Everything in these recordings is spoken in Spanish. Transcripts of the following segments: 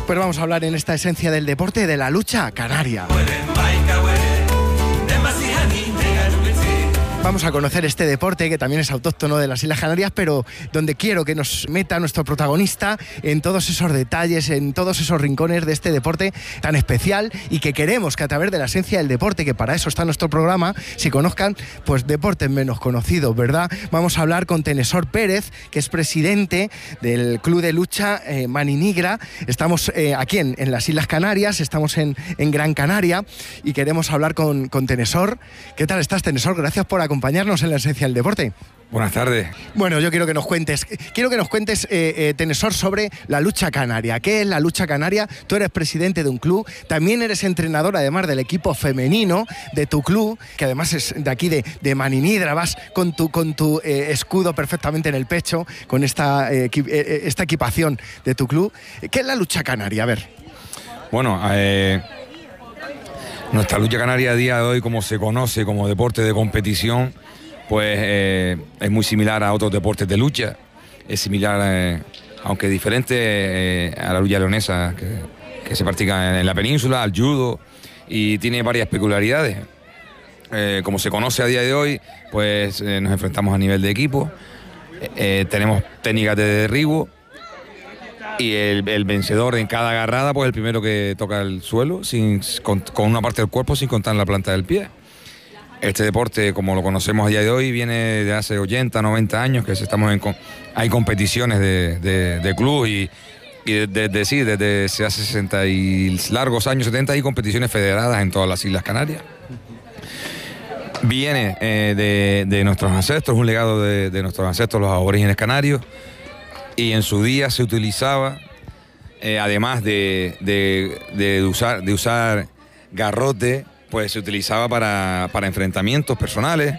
Pues vamos a hablar en esta esencia del deporte de la lucha canaria. Vamos a conocer este deporte que también es autóctono de las Islas Canarias, pero donde quiero que nos meta nuestro protagonista en todos esos detalles, en todos esos rincones de este deporte tan especial y que queremos que a través de la esencia del deporte, que para eso está nuestro programa, se conozcan pues deportes menos conocidos, ¿verdad? Vamos a hablar con Tenesor Pérez, que es presidente del Club de Lucha Maninigra. Estamos aquí en las Islas Canarias, estamos en Gran Canaria y queremos hablar con Tenesor. ¿Qué tal estás, Tenesor? Gracias por acompañarnos en la esencia del deporte. Buenas tardes. Bueno, yo quiero que nos cuentes, Tenesor, sobre la lucha canaria. ¿Qué es la lucha canaria? Tú eres presidente de un club, también eres entrenador, además del equipo femenino de tu club, que además es de aquí de Maninidra. Vas con tu escudo perfectamente en el pecho, con esta equipación de tu club. ¿Qué es la lucha canaria? A ver. Bueno, nuestra lucha canaria a día de hoy, como se conoce como deporte de competición, pues es muy similar a otros deportes de lucha. Es similar, aunque diferente, a la lucha leonesa que se practica en la península, al judo, y tiene varias peculiaridades. Como se conoce a día de hoy, pues nos enfrentamos a nivel de equipo, tenemos técnicas de derribo, y el vencedor en cada agarrada, pues el primero que toca el suelo con una parte del cuerpo sin contar la planta del pie. Este deporte, como lo conocemos a día de hoy, viene de hace 80, 90 años, que hay competiciones de club y desde hace 60 y largos años, 70, hay competiciones federadas en todas las Islas Canarias. Viene de nuestros ancestros, un legado de nuestros ancestros, los aborígenes canarios. Y en su día se utilizaba, además de usar garrote, pues se utilizaba para enfrentamientos personales.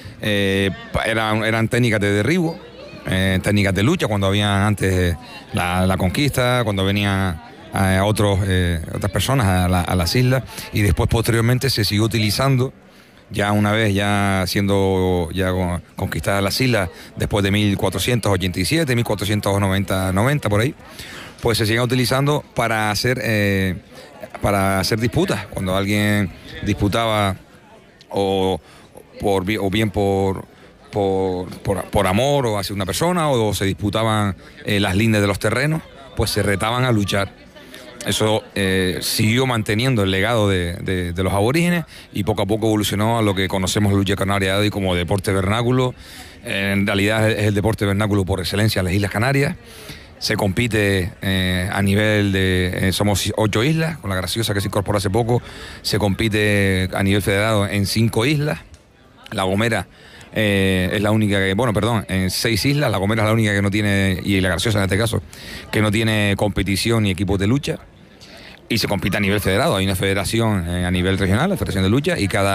Eran técnicas de derribo, técnicas de lucha, cuando había antes la conquista, cuando venían otras personas a las islas, y después posteriormente se siguió utilizando. Ya una vez siendo conquistadas las islas, después de 1487, 1490 por ahí, pues se siguen utilizando para hacer disputas. Cuando alguien disputaba o bien por amor o hacia una persona, o se disputaban las lindes de los terrenos, pues se retaban a luchar. Eso siguió manteniendo el legado de los aborígenes y poco a poco evolucionó a lo que conocemos la lucha canaria hoy como deporte vernáculo. En realidad es el deporte vernáculo por excelencia en las Islas Canarias. Se compite a nivel somos 8 islas, con la Graciosa que se incorporó hace poco. Se compite a nivel federado en 5 islas. La Gomera es la única en 6 islas. La Gomera es la única que no tiene, y la Graciosa en este caso, que no tiene competición ni equipos de lucha. Y se compite a nivel federado. Hay una federación a nivel regional, la Federación de Lucha, y cada